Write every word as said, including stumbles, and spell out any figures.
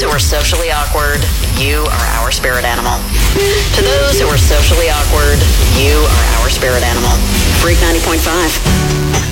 who are socially awkward, you are our spirit animal. To those who are socially awkward, you are our spirit animal. Freak ninety point five.